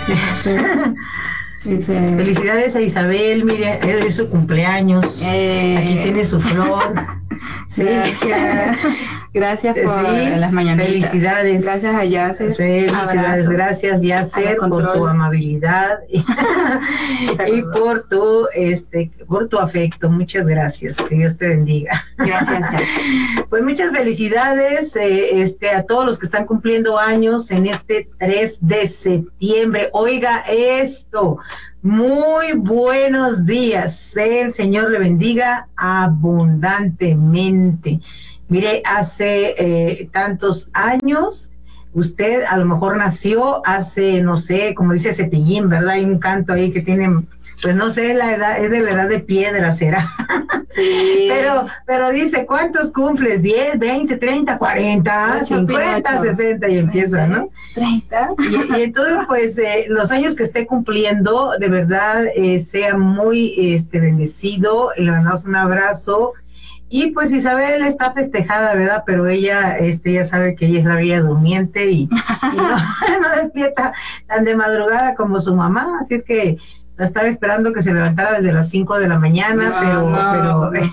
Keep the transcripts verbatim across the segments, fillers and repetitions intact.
Sí, sí. Felicidades a Isabel, mire, es su cumpleaños. Eh, Aquí tiene su flor. Sí. Gracias. Gracias por sí, las mañanitas. Felicidades. Gracias a Yasser. Sí, felicidades. Gracias, Yasser, por tu amabilidad y, y por tu este por tu afecto. Muchas gracias. Que Dios te bendiga. Gracias, Yasser. Pues muchas felicidades eh, este a todos los que están cumpliendo años en este tres de septiembre. Oiga esto. Muy buenos días. El Señor le bendiga abundantemente. Mire, hace eh, tantos años, usted a lo mejor nació hace, no sé, como dice Cepillín, ¿verdad? Hay un canto ahí que tiene, pues no sé, la edad, es de la edad de piedra, será. Sí. Pero, pero dice, ¿cuántos cumples? diez, veinte, treinta, cuarenta, cincuenta, sesenta y empieza, ¿no? treinta. Y, y entonces, pues, eh, los años que esté cumpliendo, de verdad, eh, sea muy este, bendecido, y le mandamos un abrazo. Y pues Isabel está festejada, ¿verdad? Pero ella, este, ya sabe que ella es la bella durmiente y, y no, no despierta tan de madrugada como su mamá, así es que la estaba esperando que se levantara desde las cinco de la mañana, no, pero, no, pero no.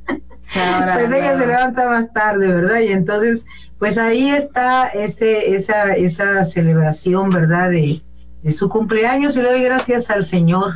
Ahora, pues ella no. se levanta más tarde, ¿verdad? Y entonces, pues ahí está este, esa, esa celebración, ¿verdad? De, de su cumpleaños, y le doy gracias al Señor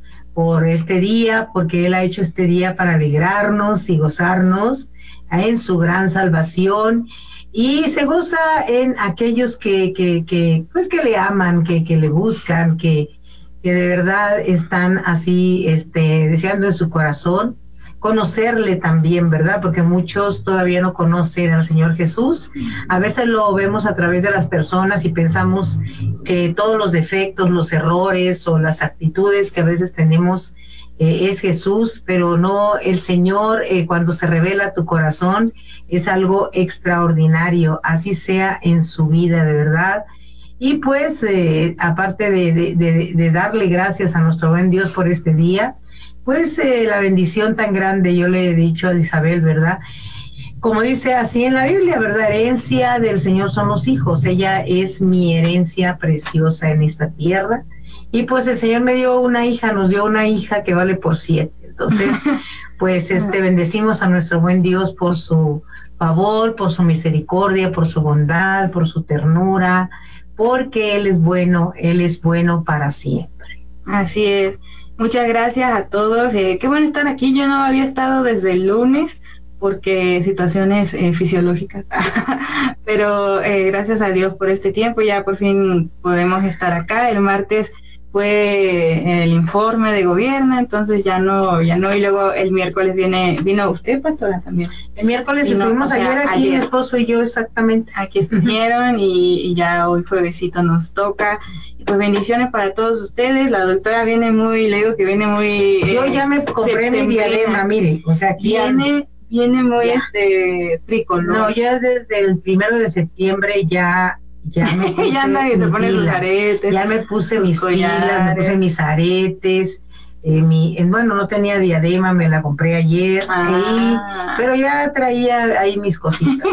por este día, porque Él ha hecho este día para alegrarnos y gozarnos en su gran salvación, y se goza en aquellos que, que, que pues que le aman, que, que le buscan, que, que de verdad están así, este, deseando en su corazón conocerle también, ¿verdad? Porque muchos todavía no conocen al Señor Jesús. A veces lo vemos a través de las personas y pensamos que todos los defectos, los errores o las actitudes que a veces tenemos eh, es Jesús, pero no, el Señor eh, cuando se revela a tu corazón es algo extraordinario, así sea en su vida, de verdad. Y pues, eh, aparte de, de, de, de darle gracias a nuestro buen Dios por este día, pues eh, la bendición tan grande, yo le he dicho a Isabel, ¿verdad? Como dice así en la Biblia, ¿verdad? Herencia del Señor son los hijos. Ella es mi herencia preciosa en esta tierra. Y pues el Señor me dio una hija, nos dio una hija que vale por siete. Entonces, pues este bendecimos a nuestro buen Dios por su favor, por su misericordia, por su bondad, por su ternura, porque Él es bueno, Él es bueno para siempre. Así es. Muchas gracias a todos. Eh, qué bueno estar aquí. Yo no había estado desde el lunes porque situaciones eh, fisiológicas. Pero eh, gracias a Dios por este tiempo. Ya por fin podemos estar acá. El martes fue el informe de gobierno, entonces ya no, ya no. Y luego el miércoles viene, vino usted, pastora, también. El miércoles vino, estuvimos o sea, ayer aquí, ayer. Mi esposo y yo, exactamente. Aquí estuvieron y, y ya hoy juevesito nos toca. Pues bendiciones para todos ustedes. La doctora viene muy, le digo que viene muy... Yo eh, ya me compré mi diadema, mire, o sea, aquí... Viene, viene muy ya. este tricolor. No, ya desde el primero de septiembre ya... Ya me puse ya nadie se pone sus aretes. Ya me puse mis collares. pilas, me puse mis aretes. Eh, mi, eh, bueno, no tenía diadema, me la compré ayer, ah. y, pero ya traía ahí mis cositas.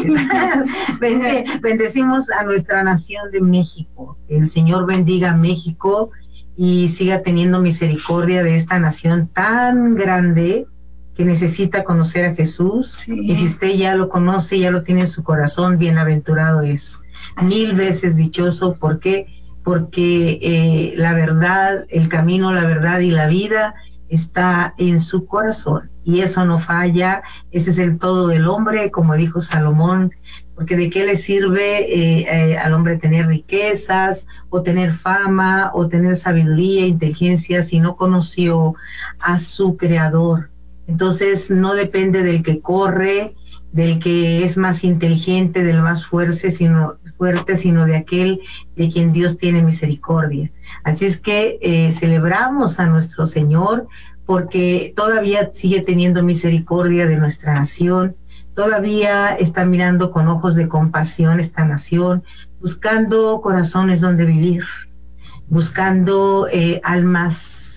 Bende, bendecimos a nuestra nación de México. El Señor bendiga a México y siga teniendo misericordia de esta nación tan grande que necesita conocer a Jesús. Sí. Y si usted ya lo conoce, ya lo tiene en su corazón, bienaventurado es. Mil veces dichoso. ¿Por qué? Porque eh, la verdad, el camino, la verdad y la vida está en su corazón, y eso no falla. Ese es el todo del hombre, como dijo Salomón, porque de qué le sirve eh, eh, al hombre tener riquezas, o tener fama, o tener sabiduría, inteligencia, si no conoció a su Creador. Entonces no depende del que corre, del que es más inteligente, del más fuerte, sino fuerte, sino de aquel de quien Dios tiene misericordia. Así es que eh, celebramos a nuestro Señor porque todavía sigue teniendo misericordia de nuestra nación, todavía está mirando con ojos de compasión esta nación, buscando corazones donde vivir, buscando eh, almas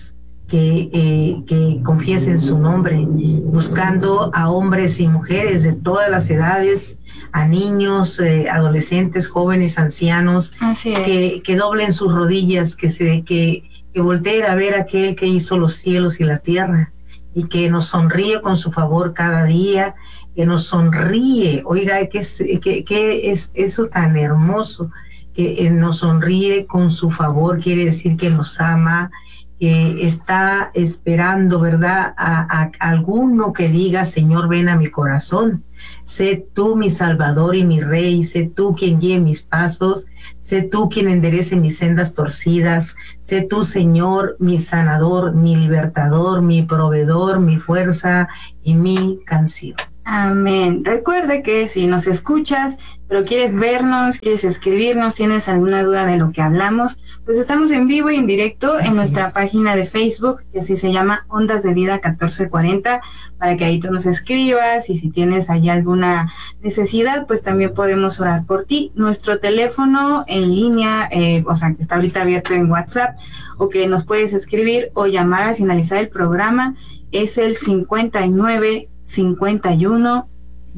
que, eh, que confiesen su nombre, buscando a hombres y mujeres de todas las edades, a niños, eh, adolescentes, jóvenes, ancianos, que, que doblen sus rodillas, que se que, que volteen a ver a aquel que hizo los cielos y la tierra, y que nos sonríe con su favor cada día, que nos sonríe. Oiga, que es, que, que es eso tan hermoso, que nos sonríe con su favor, quiere decir que nos ama, que está esperando, ¿verdad?, a, a, a alguno que diga: Señor, ven a mi corazón, sé tú mi Salvador y mi Rey, sé tú quien guíe mis pasos, sé tú quien enderece mis sendas torcidas, sé tú, Señor, mi sanador, mi libertador, mi proveedor, mi fuerza y mi canción. Amén. Recuerde que si nos escuchas, pero quieres vernos, quieres escribirnos, tienes alguna duda de lo que hablamos, pues estamos en vivo y en directo en así nuestra es. Página de Facebook, que así se llama Ondas de Vida catorce cuarenta, para que ahí tú nos escribas, y si tienes ahí alguna necesidad, pues también podemos orar por ti. Nuestro teléfono en línea, eh, o sea, que está ahorita abierto en WhatsApp, o que nos puedes escribir o llamar al finalizar el programa, es el cincuenta y nueve, cincuenta y uno,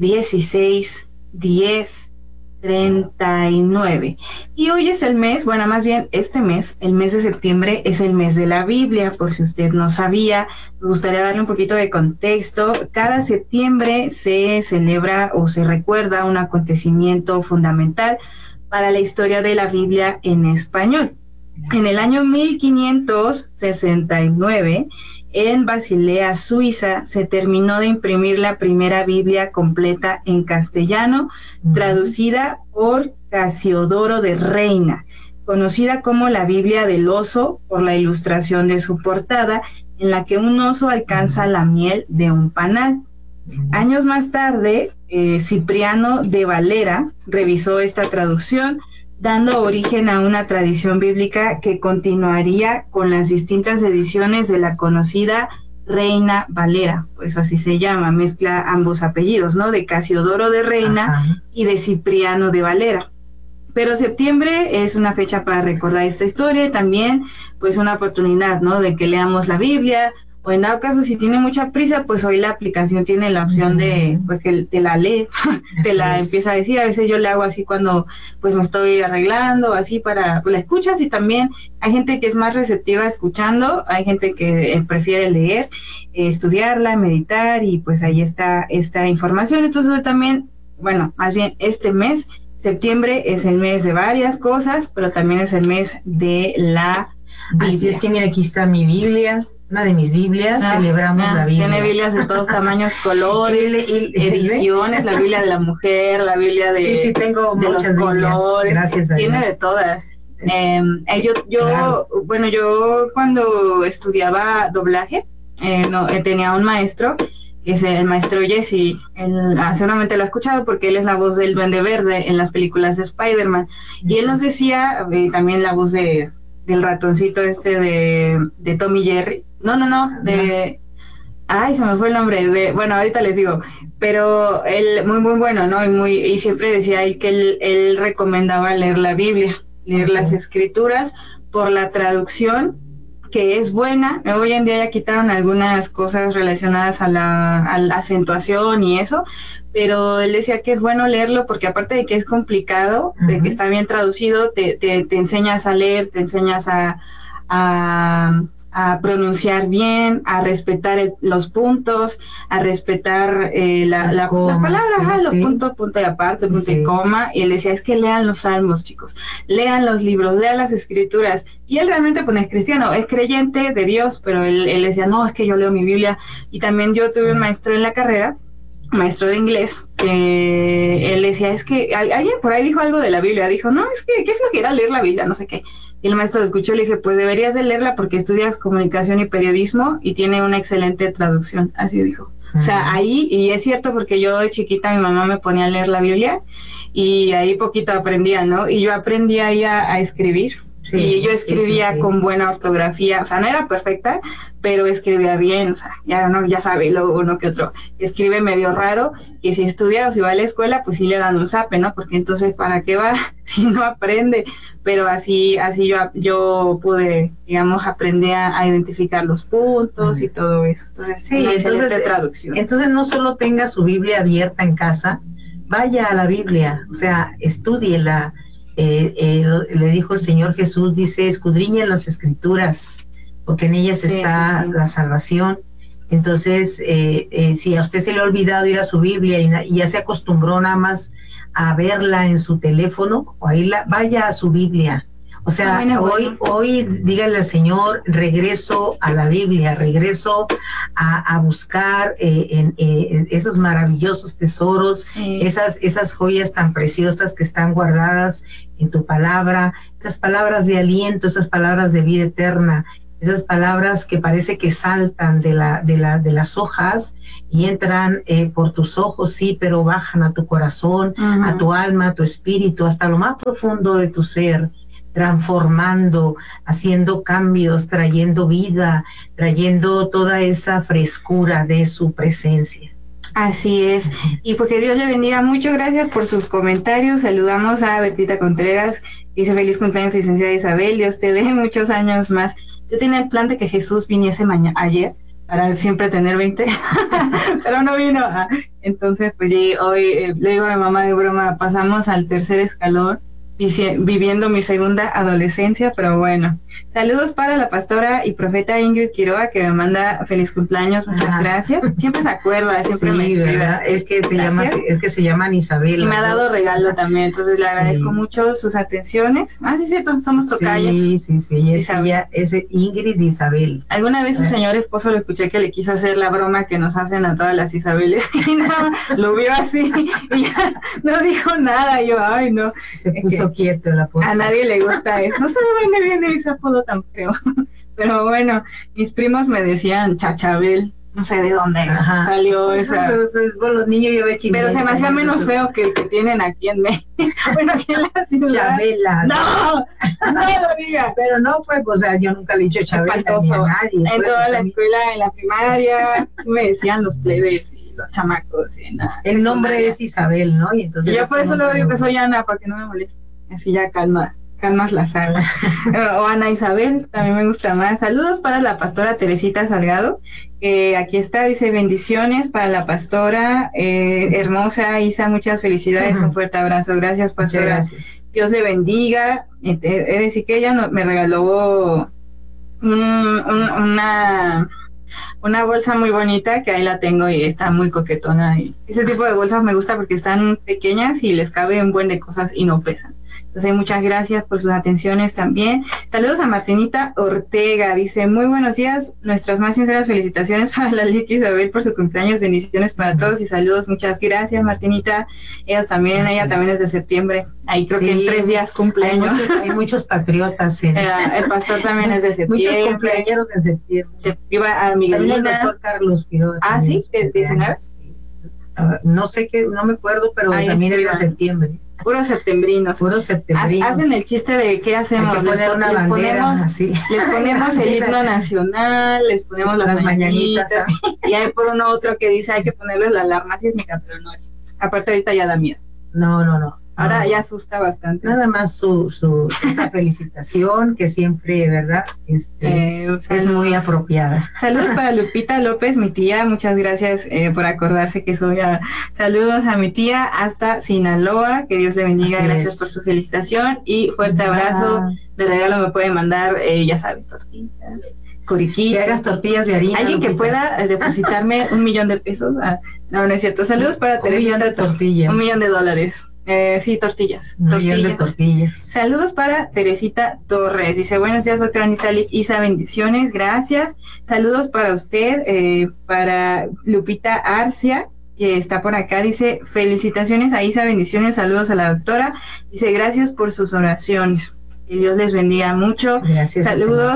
dieciséis, diez, treinta y nueve. Y hoy es el mes, bueno, más bien este mes, el mes de septiembre, es el mes de la Biblia, por si usted no sabía. Me gustaría darle un poquito de contexto. Cada septiembre se celebra o se recuerda un acontecimiento fundamental para la historia de la Biblia en español. En el año mil quinientos sesenta y nueve, en Basilea, Suiza, se terminó de imprimir la primera Biblia completa en castellano, uh-huh. traducida por Casiodoro de Reina, conocida como la Biblia del oso por la ilustración de su portada, en la que un oso alcanza la miel de un panal. Años más tarde, eh, Cipriano de Valera revisó esta traducción, dando origen a una tradición bíblica que continuaría con las distintas ediciones de la conocida Reina Valera, pues así se llama, mezcla ambos apellidos, ¿no?, de Casiodoro de Reina Ajá. y de Cipriano de Valera. Pero septiembre es una fecha para recordar esta historia y también pues una oportunidad, ¿no?, de que leamos la Biblia, o en dado caso si tiene mucha prisa, pues hoy la aplicación tiene la opción de pues que te la lee, te la empieza a decir. A veces yo le hago así cuando pues me estoy arreglando, así para, pues la escuchas, y también hay gente que es más receptiva escuchando, hay gente que eh, prefiere leer, eh, estudiarla, meditar, y pues ahí está esta información. Entonces hoy también, bueno, más bien este mes, septiembre, es el mes de varias cosas, pero también es el mes de la Biblia. Así es que mira, aquí está mi Biblia, una de mis Biblias, ah, celebramos ah, la Biblia. Tiene Biblias de todos tamaños, colores, y, y, ediciones, la Biblia de la mujer, la Biblia de, sí, sí, tengo de los colores, gracias a tiene Dios. De todas. Eh, eh, yo, yo claro. bueno, yo cuando estudiaba doblaje, eh, no, eh, tenía un maestro, que es el maestro Jesse, él, ah, seguramente lo ha escuchado porque él es la voz del Duende Verde en las películas de Spider-Man, uh-huh. y él nos decía, eh, también la voz de del ratoncito este de, de Tom y Jerry, no, no, no, de, ay, se me fue el nombre, de, bueno, ahorita les digo, pero él, muy, muy bueno, ¿no? Y muy, y siempre decía él que él, él recomendaba leer la Biblia, leer las escrituras, por la traducción, que es buena. Hoy en día ya quitaron algunas cosas relacionadas a la, a la acentuación y eso, pero él decía que es bueno leerlo porque aparte de que es complicado, uh-huh. de que está bien traducido, te, te, te enseñas a leer, te enseñas a, a, a pronunciar bien, a respetar el, los puntos, a respetar eh, la, la, comas, la palabra, sí, ajá, sí. los puntos, punto y aparte, punto sí. y coma. Y él decía, es que lean los salmos, chicos, lean los libros, lean las escrituras. Y él realmente pues es cristiano, es creyente de Dios, pero él, él decía, no, es que yo leo mi Biblia. Y también yo tuve un maestro en la carrera, maestro de inglés, que él decía, es que alguien por ahí dijo algo de la Biblia, dijo, no, es que qué flojera leer la Biblia, no sé qué. Y el maestro lo escuchó y le dije, pues deberías de leerla porque estudias comunicación y periodismo y tiene una excelente traducción, así dijo. Uh-huh. O sea, ahí, y es cierto porque yo de chiquita mi mamá me ponía a leer la Biblia y ahí poquito aprendía, ¿no? Y yo aprendí ahí a, a escribir, Sí, y yo escribía sí, sí. con buena ortografía, o sea, no era perfecta, pero escribía bien, o sea, ya no, ya sabe, luego uno que otro escribe medio raro, y si estudia o si va a la escuela, pues sí le dan un zape, ¿no? Porque entonces, ¿para qué va si no aprende? Pero así, así yo, yo pude, digamos, aprender a, a identificar los puntos y todo eso. Entonces, sí, entonces, traducción. Entonces no solo tenga su Biblia abierta en casa, vaya a la Biblia, o sea, estúdiela. Eh, eh, le dijo el Señor Jesús, dice, escudriñen las Escrituras, porque en ellas sí, está sí, sí. la salvación. Entonces, eh, eh, si a usted se le ha olvidado ir a su Biblia y, y ya se acostumbró nada más a verla en su teléfono, o a irla, vaya a su Biblia. O sea, bueno, hoy, bueno. hoy dígale al Señor, regreso a la Biblia, regreso a, a buscar eh, en, eh, esos maravillosos tesoros, sí. esas, esas joyas tan preciosas que están guardadas en tu palabra, esas palabras de aliento, esas palabras de vida eterna, esas palabras que parece que saltan de, la, de, la, de las hojas y entran eh, por tus ojos, sí, pero bajan a tu corazón, uh-huh. a tu alma, a tu espíritu, hasta lo más profundo de tu ser, transformando, haciendo cambios, trayendo vida, trayendo toda esa frescura de su presencia. Así es, y porque Dios le bendiga mucho, gracias por sus comentarios. Saludamos a Bertita Contreras, dice feliz cumpleaños licenciada Isabel, Dios te dé muchos años más. Yo tenía el plan de que Jesús viniese mañana, ayer, para siempre tener veinte, pero no vino. Entonces, pues hoy eh, le digo a mi mamá de broma, pasamos al tercer escalón, viviendo mi segunda adolescencia, pero bueno. Saludos para la pastora y profeta Ingrid Quiroga, que me manda feliz cumpleaños, muchas Ajá. gracias. Siempre se acuerda, siempre sí, me escribe. Es que te llamas, es que se llaman Isabel. Y me ha dado regalo también, entonces le agradezco sí. mucho sus atenciones. Ah, sí, cierto, somos tocayas. Sí, sí, sí, es, ella, es Ingrid Isabel. Alguna vez su señor esposo lo escuché que le quiso hacer la broma que nos hacen a todas las Isabeles, y no, lo vio así, y ya no dijo nada, yo, ay, no. Se puso quieto la a nadie le gusta eso, no sé de dónde viene ese apodo tan feo, pero bueno, mis primos me decían Chachabel, no sé de dónde Ajá. salió esa. Bueno, los niños yo veo que pero se me hacía menos feo que el que tienen aquí en México. Bueno, aquí en la ciudad. Chabela. No, no lo diga. Pero no, pues, o sea, yo nunca le he dicho Chabela ni a nadie. En pues, toda la escuela, en la primaria, me decían los plebes y los chamacos. Y nada, el nombre es Isabel, ¿no? Y entonces yo por eso le digo que soy Ana, para que no me moleste. Así ya calma. Calmas la sala. O Ana Isabel, también me gusta más. Saludos para la pastora Teresita Salgado, que aquí está, dice bendiciones para la pastora, eh, hermosa Isa, muchas felicidades, uh-huh. un fuerte abrazo, gracias pastora, gracias. Dios le bendiga. Es eh, decir que ella no, me regaló un, un, una una bolsa muy bonita, que ahí la tengo y está muy coquetona, y ese tipo de bolsas me gusta porque están pequeñas y les cabe un buen de cosas y no pesan. Entonces, muchas gracias por sus atenciones también. Saludos a Martinita Ortega, dice, muy buenos días, nuestras más sinceras felicitaciones para la Lic Isabel por su cumpleaños, bendiciones para todos y saludos, muchas gracias Martinita. Ellas también, gracias. Ella también es de septiembre, ahí creo sí, que en tres días cumpleaños. Hay muchos, hay muchos patriotas. En... Eh, el pastor también es de septiembre. Muchos cumpleaños de septiembre. Se iba a Miguelina. También el doctor Carlos Quiroga. Ah, sí, diecinueve. Uh, no sé qué, no me acuerdo, pero ahí también es de septiembre. Puros septembrinos. Puros septembrinos. Hacen el chiste de qué hacemos. Hay que poner les, una les bandera, ponemos, así. les ponemos el himno nacional, les ponemos sí, las, las mañanitas, mañanitas y hay por uno otro que dice hay que ponerles la alarma sísmica, pero no, chicos. Aparte ahorita ya da miedo. No, no, no. Ahora no. ya asusta bastante. Nada más su, su esa felicitación que siempre, ¿verdad? Este, eh, es muy apropiada. Saludos para Lupita López, mi tía, muchas gracias eh, por acordarse que soy a... Saludos a mi tía hasta Sinaloa, que Dios le bendiga, Así gracias es. por su felicitación y fuerte ah. abrazo. De regalo me puede mandar, eh, ya saben, tortillas. Coriquitas. Que hagas tortillas de harina. Alguien Lupita. que pueda eh, depositarme un millón de pesos. Ah, no, no es cierto. Saludos para Teresa. Un millón de tortillas. Un millón de dólares. Eh, sí, tortillas. Un tortillas. millón de tortillas. Saludos para Teresita Torres. Dice, buenos días, doctora Anita Lic Isa, bendiciones, gracias. Saludos para usted, eh, para Lupita Arcia, que está por acá. Dice, felicitaciones a Isa, bendiciones, saludos a la doctora. Dice, gracias por sus oraciones. Que Dios les bendiga mucho. Gracias. Saludos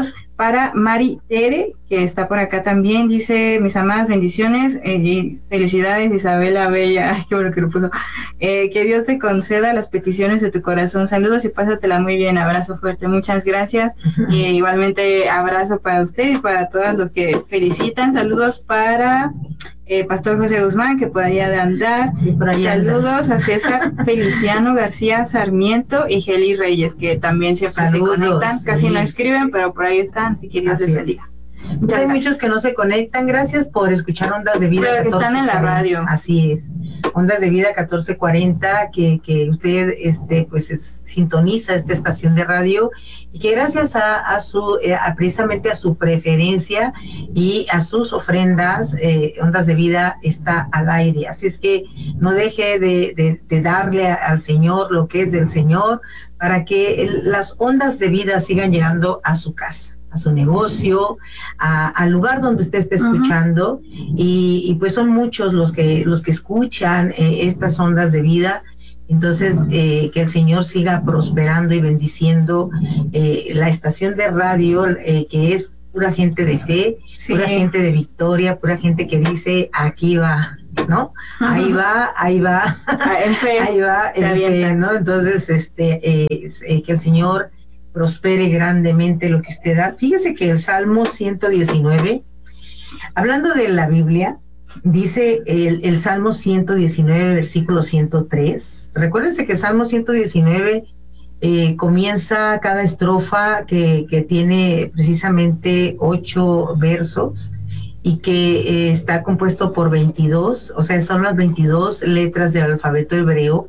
para Mari Tere, que está por acá también, dice, mis amadas bendiciones eh, y felicidades Isabela Bella, ay, qué bueno que lo puso, eh, que Dios te conceda las peticiones de tu corazón, saludos y pásatela muy bien, abrazo fuerte, muchas gracias, y eh, igualmente abrazo para usted y para todos los que felicitan, saludos para eh, Pastor José Guzmán, que por allá de andar, sí, por allá saludos anda. a César Feliciano García Sarmiento y Geli Reyes, que también siempre saludos, se conectan, casi sí, no escriben, sí, pero por ahí están, si quieres les bendiga. Pues hay muchos que no se conectan, gracias por escuchar Ondas de Vida pero que están en la radio. Así es, Ondas de Vida catorce cuarenta, que, que usted este pues es, sintoniza esta estación de radio y que gracias a, a su eh, a, precisamente a su preferencia y a sus ofrendas, eh, Ondas de Vida está al aire, así es que no deje de, de, de darle a, al Señor lo que es del Señor para que el, las ondas de vida sigan llegando a su casa, a su negocio, a, al lugar donde usted esté escuchando, uh-huh. y, y pues son muchos los que los que escuchan eh, estas ondas de vida. Entonces, eh, que el Señor siga prosperando y bendiciendo eh, la estación de radio, eh, que es pura gente de fe, sí. pura gente de victoria, pura gente que dice, aquí va, ¿no? Uh-huh. Ahí va, ahí va, en fe, ahí va, en fe, ¿no? Entonces, este, eh, eh, que el Señor prospere grandemente lo que usted da. Fíjese que el Salmo ciento diecinueve, hablando de la Biblia, dice el, el Salmo ciento diecinueve, versículo ciento tres. Recuérdense que el Salmo ciento diecinueve eh, comienza cada estrofa que, que tiene precisamente ocho versos y que eh, está compuesto por veintidós, o sea, son las veintidós letras del alfabeto hebreo.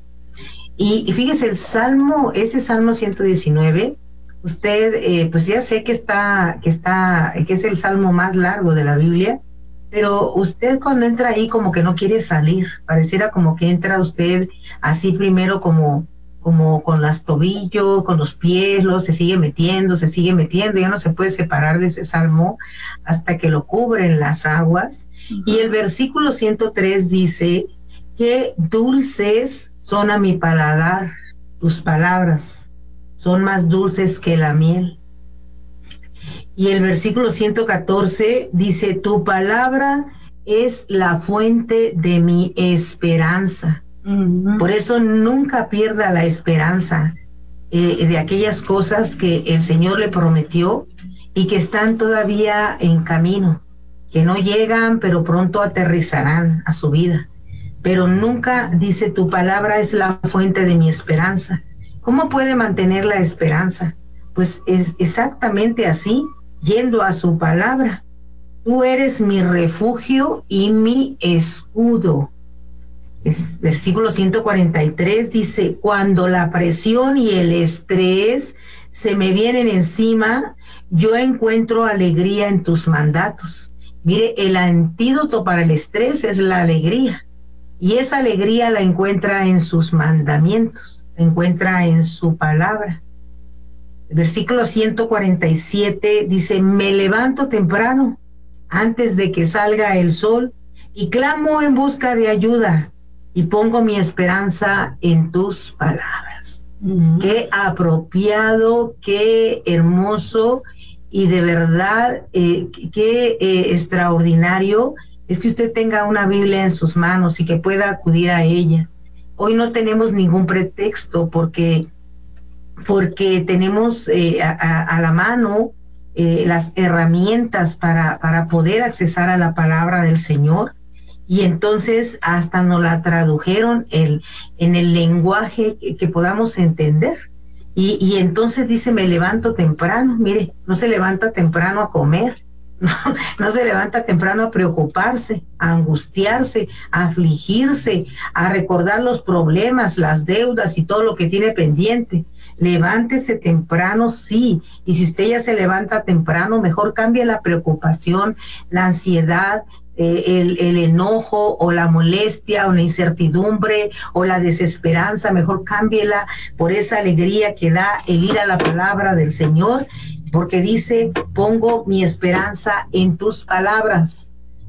Y, y fíjese, el Salmo, ese Salmo ciento diecinueve, usted, eh, pues ya sé que está, que está, que es el salmo más largo de la Biblia, pero usted cuando entra ahí como que no quiere salir, pareciera como que entra usted así primero como, como con las tobillos, con los pies, luego se sigue metiendo, se sigue metiendo, ya no se puede separar de ese salmo hasta que lo cubren las aguas. Uh-huh. Y el versículo ciento tres dice, qué dulces son a mi paladar tus palabras, son más dulces que la miel. Y el versículo ciento catorce dice, tu palabra es la fuente de mi esperanza. Uh-huh. Por eso nunca pierda la esperanza eh, de aquellas cosas que el Señor le prometió y que están todavía en camino, que no llegan, pero pronto aterrizarán a su vida. Pero nunca dice, tu palabra es la fuente de mi esperanza. ¿Cómo puede mantener la esperanza? Pues es exactamente así, yendo a su palabra. Tú eres mi refugio y mi escudo. El versículo ciento cuarenta y tres dice, cuando la presión y el estrés se me vienen encima, yo encuentro alegría en tus mandatos. Mire, el antídoto para el estrés es la alegría. Y esa alegría la encuentra en sus mandamientos. Encuentra en su palabra. El versículo ciento cuarenta y siete dice, me levanto temprano antes de que salga el sol y clamo en busca de ayuda y pongo mi esperanza en tus palabras. Uh-huh. Qué apropiado, qué hermoso y de verdad eh, qué eh, extraordinario es que usted tenga una Biblia en sus manos y que pueda acudir a ella. Hoy no tenemos ningún pretexto porque, porque tenemos eh, a, a la mano eh, las herramientas para, para poder accesar a la palabra del Señor, y entonces hasta nos la tradujeron el, en el lenguaje que, que podamos entender. Y, y entonces dice, me levanto temprano. Mire, no se levanta temprano a comer. No, no se levanta temprano a preocuparse, a angustiarse, a afligirse, a recordar los problemas, las deudas y todo lo que tiene pendiente. Levántese temprano, sí, y si usted ya se levanta temprano, mejor cambie la preocupación, la ansiedad, eh, el, el enojo o la molestia o la incertidumbre o la desesperanza, mejor cámbiela por esa alegría que da el ir a la palabra del Señor, porque dice, pongo mi esperanza en tus palabras.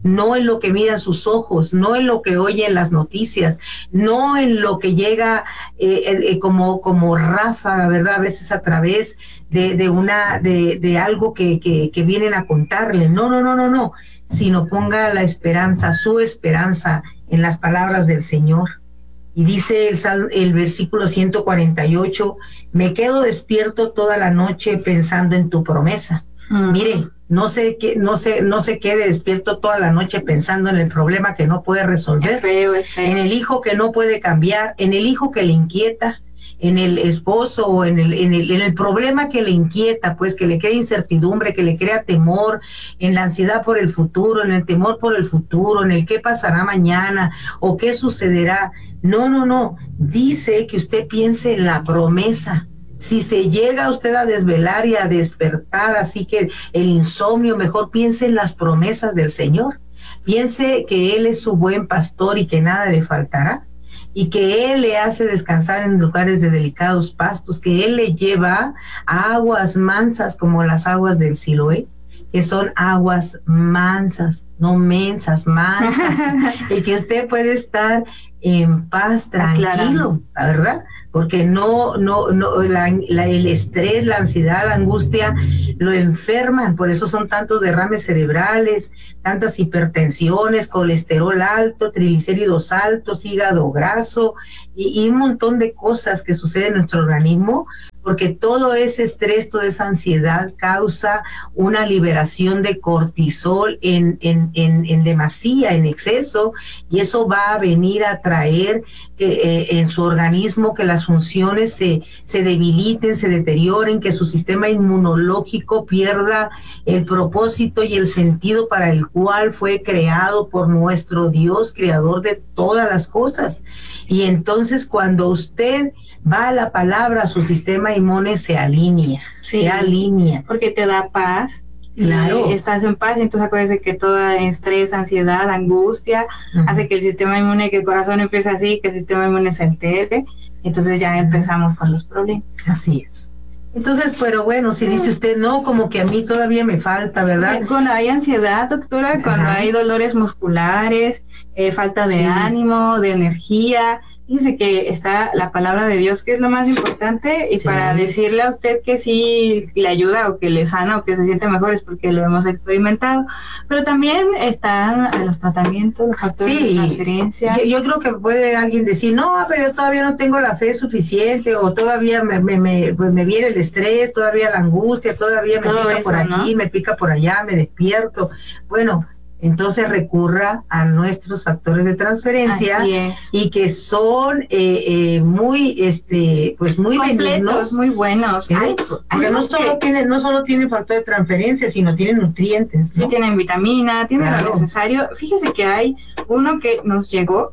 no en lo que miran sus ojos, no en lo que oyen las noticias, no en lo que llega eh, eh, como, como ráfaga, ¿verdad? A veces a través de, de una, de, de algo que, que, que vienen a contarle. No, no, no, no, no, sino ponga la esperanza, su esperanza en las palabras del Señor. Y dice el, sal, el versículo ciento cuarenta y ocho, me quedo despierto toda la noche pensando en tu promesa. Uh-huh. Mire, no se, que, no, se, no se quede despierto toda la noche pensando en el problema que no puede resolver, es feo, es feo. En el hijo que no puede cambiar, en el hijo que le inquieta, en el esposo o en el, en, el, en el problema que le inquieta, pues que le crea incertidumbre, que le crea temor, en la ansiedad por el futuro, en el temor por el futuro, en el qué pasará mañana o qué sucederá. No, no, no, dice que usted piense en la promesa. Si se llega usted a desvelar y a despertar, así que el insomnio, mejor piense en las promesas del Señor. Piense que Él es su buen pastor y que nada le faltará, y que Él le hace descansar en lugares de delicados pastos, que Él le lleva a aguas mansas como las aguas del Siloé, que son aguas mansas, no mensas, mansas, y que usted puede estar en paz, tranquilo, la verdad, porque no, no, no, la, la, el estrés, la ansiedad, la angustia lo enferman, por eso son tantos derrames cerebrales, tantas hipertensiones, colesterol alto, triglicéridos altos, hígado graso y, y un montón de cosas que suceden en nuestro organismo, porque todo ese estrés, toda esa ansiedad causa una liberación de cortisol en, en, en, en demasía, en exceso, y eso va a venir a traer eh, eh, en su organismo que las funciones se, se debiliten, se deterioren, que su sistema inmunológico pierda el propósito y el sentido para el cual fue creado por nuestro Dios, creador de todas las cosas. Y entonces cuando usted va a la palabra, su sistema inmune se alinea, sí, se alinea. Porque te da paz. Claro. Estás en paz, y entonces acuérdese que todo estrés, ansiedad, angustia, uh-huh. hace que el sistema inmune, que el corazón empiece así, que el sistema inmune se altere, entonces ya empezamos con los problemas. Así es. Entonces, pero bueno, si dice usted, no, como que a mí todavía me falta, ¿verdad? Cuando hay ansiedad, doctora, cuando Ajá. hay dolores musculares, eh, falta de sí. ánimo, de energía, fíjese que está la palabra de Dios, que es lo más importante, y sí. para decirle a usted que sí le ayuda o que le sana o que se siente mejor es porque lo hemos experimentado, pero también están los tratamientos, los factores sí. de transferencia. Yo, yo creo que puede alguien decir, no, pero yo todavía no tengo la fe suficiente, o todavía me, me, me, pues me viene el estrés, todavía la angustia, todavía me Todo pica eso, por aquí, ¿no? me pica por allá, me despierto. Bueno, entonces recurra a nuestros factores de transferencia y que son eh, eh, muy este pues muy completos, muy buenos. ¿eh? Hay, porque hay no solo que... tienen no solo tienen factor de transferencia, sino tienen nutrientes, ¿no? Sí, tienen vitamina, tienen claro. lo necesario. Fíjese que hay uno que nos llegó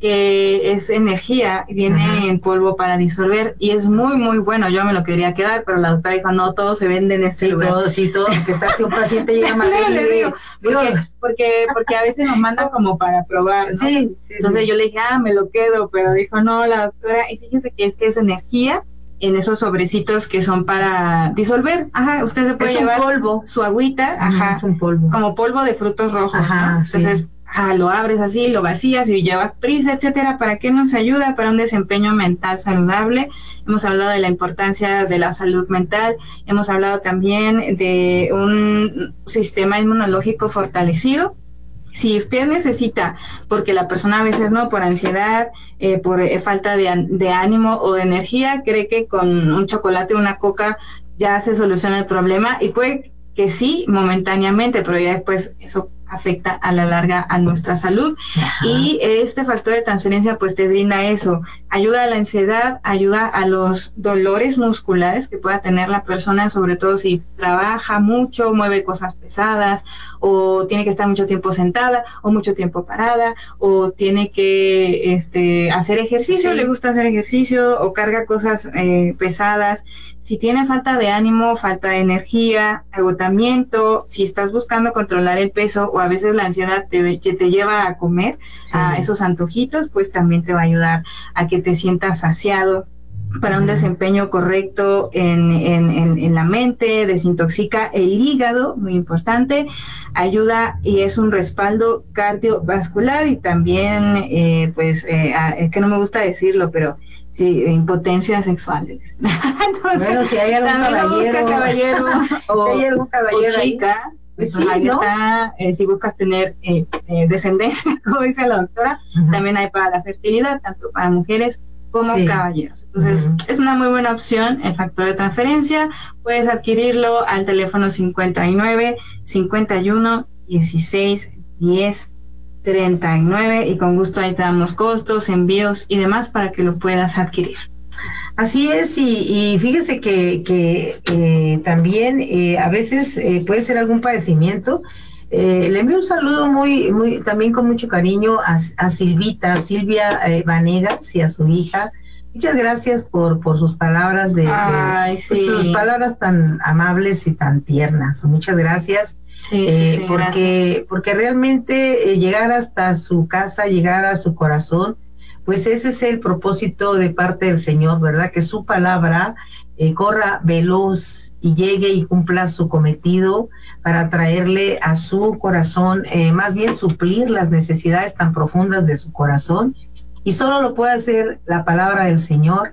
que es energía, viene Ajá. en polvo para disolver y es muy muy bueno. Yo me lo quería quedar, pero la doctora dijo, no, todo se vende en este sí, lugar. todo, sí, todo, que tal que un paciente llega mal no, le digo, porque, porque, porque a veces nos mandan como para probar, ¿no? Sí, sí, Entonces sí. yo le dije, ah, me lo quedo, pero dijo, no, la doctora, y fíjese que es que es energía en esos sobrecitos que son para disolver. Ajá, usted se puede es llevar un polvo. su agüita, ajá, es un polvo. Como polvo de frutos rojos, ajá, ¿no? Entonces, sí. Ah, lo abres así, lo vacías y llevas prisa, etcétera. ¿Para qué nos ayuda? Para un desempeño mental saludable. Hemos hablado de la importancia de la salud mental. Hemos hablado también de un sistema inmunológico fortalecido. Si usted necesita, porque la persona a veces no, por ansiedad, eh, por eh, falta de, de ánimo o de energía, cree que con un chocolate o una coca ya se soluciona el problema, y puede que sí, momentáneamente, pero ya después eso afecta a la larga a nuestra salud. Ajá. Y este factor de transferencia pues te brinda eso, ayuda a la ansiedad, ayuda a los dolores musculares que pueda tener la persona, sobre todo si trabaja mucho, mueve cosas pesadas, o tiene que estar mucho tiempo sentada, o mucho tiempo parada, o tiene que este hacer ejercicio, sí. le gusta hacer ejercicio, o carga cosas eh, pesadas. Si tiene falta de ánimo, falta de energía, agotamiento, si estás buscando controlar el peso, o a veces la ansiedad te, te lleva a comer, sí. a esos antojitos, pues también te va a ayudar a que te sientas saciado para un desempeño correcto en, en, en, en la mente, desintoxica el hígado, muy importante, ayuda y es un respaldo cardiovascular y también, eh, pues, eh, es que no me gusta decirlo, pero sí, impotencias sexuales. Entonces, bueno, si hay algún caballero, caballero o, si hay algún caballero o chica, pues sí, ahí ¿no? está, eh, si buscas tener eh, eh, descendencia, como dice la doctora, uh-huh. También hay para la fertilidad, tanto para mujeres como sí. caballeros. Entonces, uh-huh. es una muy buena opción el factor de transferencia. Puedes adquirirlo al teléfono cincuenta y nueve, cincuenta y uno, dieciséis, diez, treinta y nueve y con gusto ahí te damos costos, envíos y demás para que lo puedas adquirir. Así es, y, y fíjese que, que eh, también eh, a veces eh, puede ser algún padecimiento. Eh, le envío un saludo muy, muy, también con mucho cariño a, a Silvita, a Silvia eh, Vanegas y a su hija. Muchas gracias por, por sus palabras de, Ay, de sí. pues, sus palabras tan amables y tan tiernas. Muchas gracias. Sí, eh, sí, sí, porque, gracias. porque realmente eh, llegar hasta su casa, llegar a su corazón, pues ese es el propósito de parte del Señor, ¿verdad? Que su palabra eh, corra veloz y llegue y cumpla su cometido para traerle a su corazón, eh, más bien suplir las necesidades tan profundas de su corazón. Y solo lo puede hacer la palabra del Señor.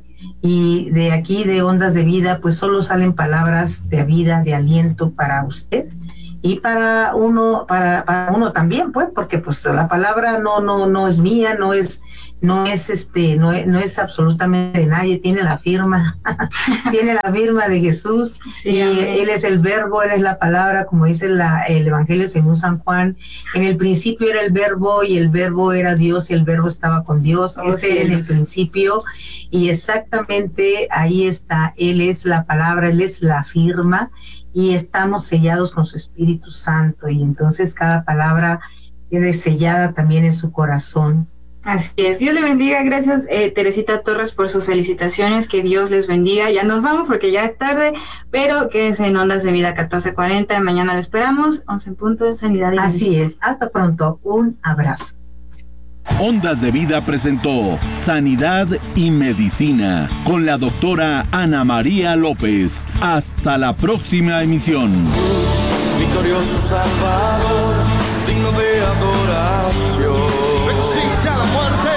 Y de aquí, de Ondas de Vida, pues solo salen palabras de vida, de aliento para usted. Y para uno, para, para uno también, pues, porque pues la palabra no, no, no es mía, no es, no es este, no es, no es absolutamente de nadie, tiene la firma, tiene la firma de Jesús, sí, y amén. Él es el verbo, Él es la palabra, como dice la, el Evangelio según San Juan. En el principio era el verbo, y el verbo era Dios, y el verbo estaba con Dios. Oh, este sí, en el principio, y exactamente ahí está, Él es la palabra, Él es la firma, y estamos sellados con su Espíritu Santo, y entonces cada palabra quede sellada también en su corazón. Así es, Dios le bendiga, gracias eh, Teresita Torres por sus felicitaciones, que Dios les bendiga, ya nos vamos porque ya es tarde, pero que es en Ondas de Vida catorce cuarenta, mañana lo esperamos, once en punto de Sanidad y Así medicina. Es, hasta pronto, un abrazo. Ondas de Vida presentó Sanidad y Medicina con la doctora Ana María López. Hasta la próxima emisión. Victorioso Salvador, digno de adoración. Existe a la muerte.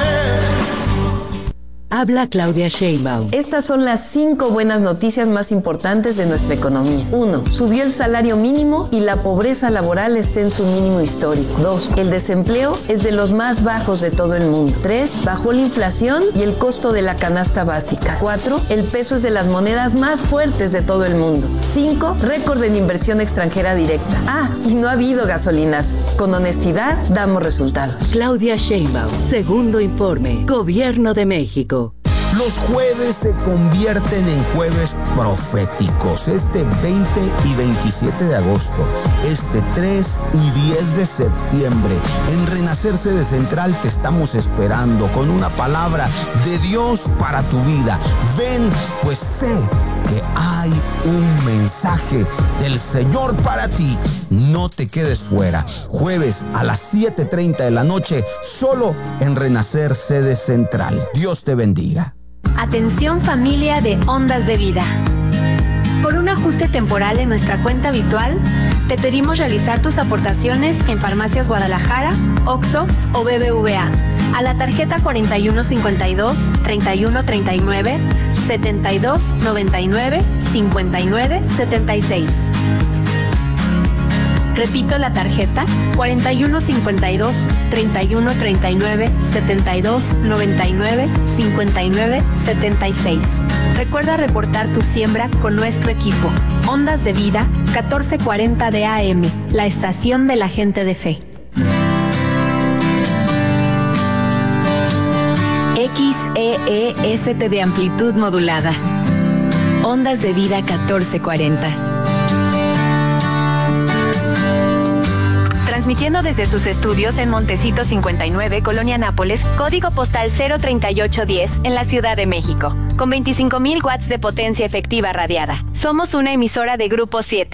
Habla Claudia Sheinbaum. Estas son las cinco buenas noticias más importantes de nuestra economía. Uno, subió el salario mínimo y la pobreza laboral está en su mínimo histórico. Dos, el desempleo es de los más bajos de todo el mundo. Tres, bajó la inflación y el costo de la canasta básica. Cuatro, el peso es de las monedas más fuertes de todo el mundo. Cinco, récord en inversión extranjera directa. Ah, y no ha habido gasolinazos. Con honestidad, damos resultados. Claudia Sheinbaum, segundo informe, Gobierno de México. Los jueves se convierten en jueves proféticos. Este veinte y veintisiete de agosto, este tres y diez de septiembre, en Renacer Sede Central te estamos esperando con una palabra de Dios para tu vida. Ven, pues sé que hay un mensaje del Señor para ti. No te quedes fuera. Jueves a las siete treinta de la noche, solo en Renacer Sede Central. Dios te bendiga. Atención familia de Ondas de Vida. Por un ajuste temporal en nuestra cuenta habitual, te pedimos realizar tus aportaciones en Farmacias Guadalajara, Oxxo o B B V A a la tarjeta cuarenta y uno cincuenta y dos, treinta y uno treinta y nueve, setenta y dos noventa y nueve, cincuenta y nueve setenta y seis. Repito la tarjeta cuarenta y uno cincuenta y dos, treinta y uno treinta y nueve, setenta y dos noventa y nueve, cincuenta y nueve setenta y seis. Recuerda reportar tu siembra con nuestro equipo. Ondas de Vida, catorce cuarenta de A M, la estación de la gente de fe. X E E S T de amplitud modulada. Ondas de Vida catorce cuarenta. Transmitiendo desde sus estudios en Montecito cincuenta y nueve, Colonia Nápoles, código postal cero treinta y ocho diez, en la Ciudad de México, con veinticinco mil watts de potencia efectiva radiada. Somos una emisora de Grupo siete.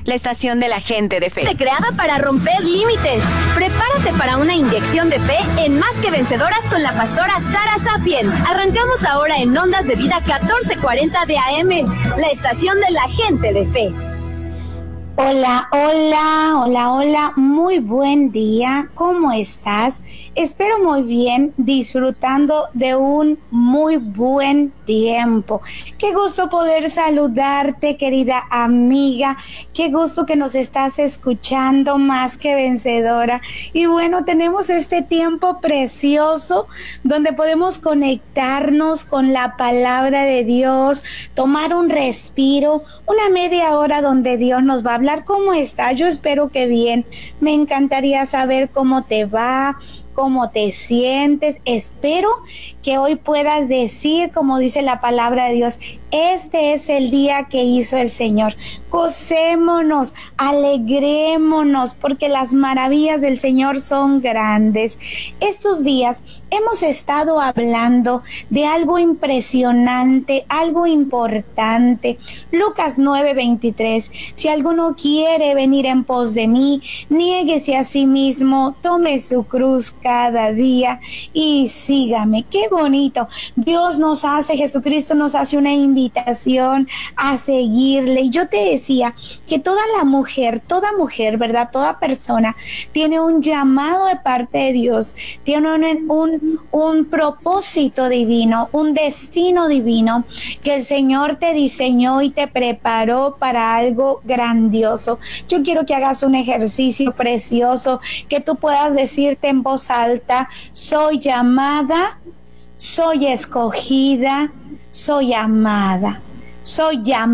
la estación de la gente de fe. Fue creada para romper límites. Prepárate para una inyección de fe en Más que Vencedoras con la pastora Sara Sapien. Arrancamos ahora en Ondas de Vida catorce cuarenta de A M, la estación de la gente de fe. Hola, hola, hola, hola, muy buen día, ¿cómo estás? Espero muy bien, disfrutando de un muy buen tiempo. Qué gusto poder saludarte, querida amiga, qué gusto que nos estás escuchando, Más que Vencedora. Y bueno, tenemos este tiempo precioso donde podemos conectarnos con la palabra de Dios, tomar un respiro, una media hora donde Dios nos va a hablar. ¿Cómo está? Yo espero que bien. Me encantaría saber cómo te va, cómo te sientes. Espero que hoy puedas decir, como dice la palabra de Dios, este es el día que hizo el Señor. Gocémonos, alegrémonos, porque las maravillas del Señor son grandes. Estos días hemos estado hablando de algo impresionante, algo importante. Lucas nueve veintitrés. Si alguno quiere venir en pos de mí, niéguese a sí mismo, tome su cruz cada día y sígame. Qué bonito. Dios nos hace, Jesucristo nos hace una invitación a seguirle. Y yo te decía que toda la mujer, toda mujer, ¿verdad? Toda persona tiene un llamado de parte de Dios, tiene un, un, un propósito divino, un destino divino que el Señor te diseñó y te preparó para algo grandioso. Yo quiero que hagas un ejercicio precioso, que tú puedas decirte en voz alta: soy llamada, soy escogida, soy amada, soy llamada.